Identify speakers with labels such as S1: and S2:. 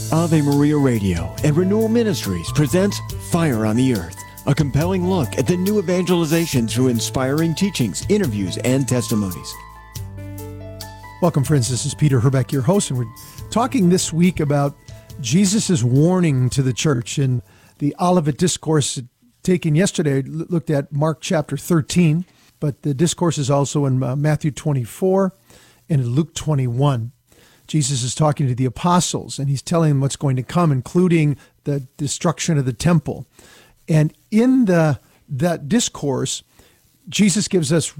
S1: Ave Maria Radio and Renewal Ministries presents Fire on the Earth, a compelling look at the new evangelization through inspiring teachings, interviews, and testimonies.
S2: Welcome, friends. This is Peter Herbeck, your host, and we're talking this week about Jesus' warning to the church. In the Olivet Discourse taken yesterday, looked at Mark chapter 13, but the discourse is also in Matthew 24 and in Luke 21. Jesus is talking to the apostles, and he's telling them what's going to come, including the destruction of the temple. And in that discourse, Jesus gives us